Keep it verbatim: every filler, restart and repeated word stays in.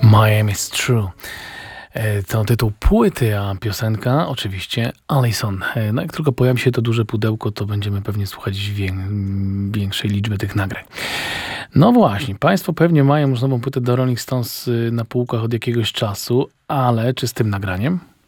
Miami's True. E, To tytuł płyty, a piosenka oczywiście Allison. E, No jak tylko pojawi się to duże pudełko, to będziemy pewnie słuchać wię- większej liczby tych nagrań. No właśnie, Państwo pewnie mają już nową płytę do Rolling Stones y, na półkach od jakiegoś czasu, ale czy z tym nagraniem?